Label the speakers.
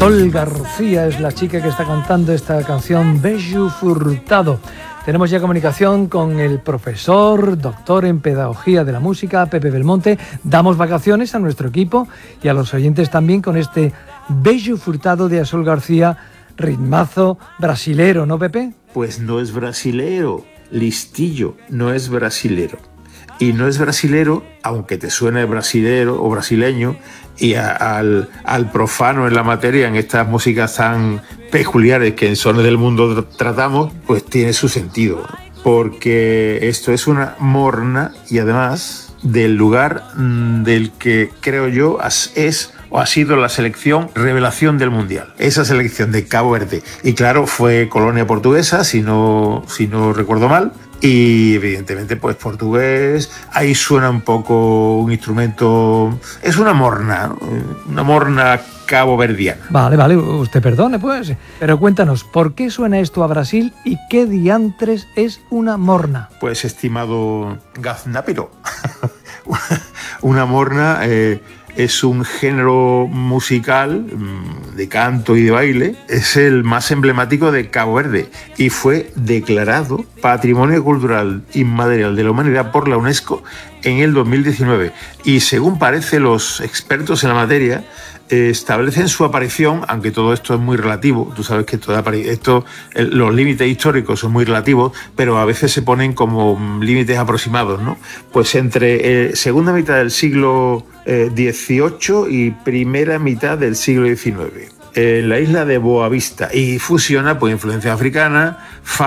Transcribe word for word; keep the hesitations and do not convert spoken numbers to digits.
Speaker 1: Sol García es la chica que está cantando esta canción, Bello Furtado. Tenemos ya comunicación con el profesor, doctor en Pedagogía de la Música, Pepe Belmonte. Damos vacaciones a nuestro equipo y a los oyentes también con este Bello Furtado de Sol García, ritmazo brasilero, ¿no, Pepe?
Speaker 2: Pues no es brasilero, listillo, no es brasilero. Y no es brasilero, aunque te suene brasilero o brasileño, y a, al, al profano en la materia, en estas músicas tan peculiares que en Sones del Mundo tratamos, pues tiene su sentido, porque esto es una morna y además del lugar del que creo yo es o ha sido la selección revelación del Mundial, esa selección de Cabo Verde. Y claro, fue colonia portuguesa, si no, si no recuerdo mal, y evidentemente pues portugués, ahí suena un poco un instrumento, es una morna, una morna caboverdiana.
Speaker 1: Vale, vale, usted perdone pues, pero cuéntanos, ¿por qué suena esto a Brasil y qué diantres es una morna?
Speaker 2: Pues estimado gaznápiro, una morna eh, es un género musical de canto y de baile, es el más emblemático de Cabo Verde y fue declarado Patrimonio Cultural Inmaterial de la Humanidad por la UNESCO en el dos mil diecinueve. Y según parece, los expertos en la materia eh, establecen su aparición, aunque todo esto es muy relativo, tú sabes que todo esto, los límites históricos son muy relativos, pero a veces se ponen como límites aproximados, ¿no? Pues entre eh, segunda mitad del siglo eh, dieciocho y primera mitad del siglo diecinueve, en la isla de Boa Vista, y fusiona pues influencia africana,